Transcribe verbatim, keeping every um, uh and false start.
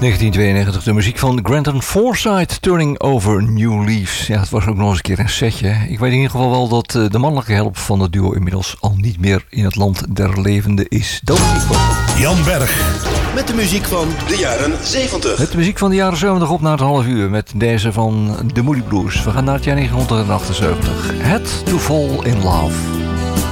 negentien tweeënnegentig, de muziek van Granton Forsyth, Turning Over New Leaves. Ja, het was ook nog eens een keer een setje. Ik weet in ieder geval wel dat de mannelijke helft van het duo inmiddels al niet meer in het land der levenden is. Dat is ik wel. Jan Berg. Met de muziek van de jaren zeventig. Met de muziek van de jaren zeventig op naar het half uur. Met deze van de Moody Blues. We gaan naar het jaar negentien achtenzeventig. Had to Fall in Love.